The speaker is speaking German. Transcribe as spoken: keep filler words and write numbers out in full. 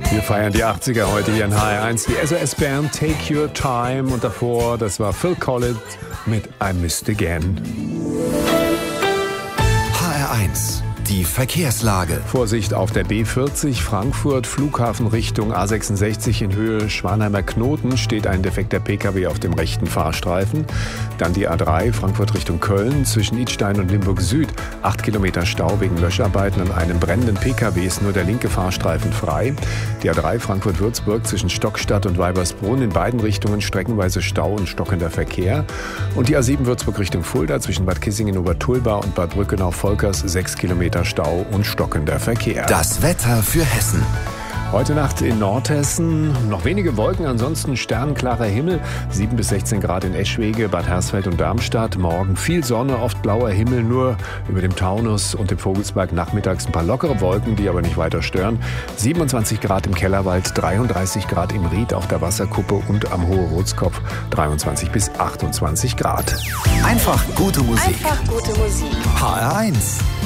Wir feiern die achtziger heute hier in H R eins. Die S O S-Band Take Your Time und davor, das war Phil Collins mit I Missed Again. H R eins, die Verkehrslage. Vorsicht auf der B vierzig Frankfurt, Flughafen Richtung A sechsundsechzig in Höhe Schwanheimer Knoten steht ein defekter P K W auf dem rechten Fahrstreifen. Dann die A drei Frankfurt Richtung Köln zwischen Idstein und Limburg Süd. Acht Kilometer Stau wegen Löscharbeiten an einem brennenden P K W ist nur der linke Fahrstreifen frei. Die A drei Frankfurt-Würzburg zwischen Stockstadt und Weibersbrunn in beiden Richtungen streckenweise Stau und stockender Verkehr. Und die A sieben Würzburg Richtung Fulda zwischen Bad Kissingen-Obertulba und Bad Brückenau-Volkers sechs Kilometer Stau und stockender Verkehr. Das Wetter für Hessen. Heute Nacht in Nordhessen noch wenige Wolken, ansonsten sternklarer Himmel, sieben bis sechzehn Grad in Eschwege, Bad Hersfeld und Darmstadt. Morgen viel Sonne, oft blauer Himmel, nur über dem Taunus und dem Vogelsberg nachmittags ein paar lockere Wolken, die aber nicht weiter stören. siebenundzwanzig Grad im Kellerwald, dreiunddreißig Grad im Ried auf der Wasserkuppe und am Hohe Rotskopf, dreiundzwanzig bis achtundzwanzig Grad. Einfach gute Musik. Einfach gute Musik. H R eins.